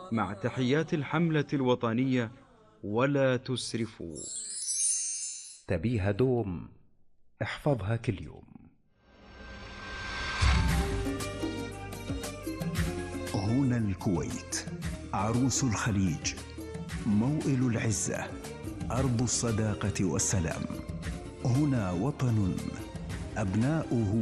مع تحيات الحملة الوطنية ولا تسرفوا. تبيها دوم، احفظها كل يوم. هنا الكويت، عروس الخليج، موئل العزة، أرض الصداقة والسلام. هنا وطن أبناؤه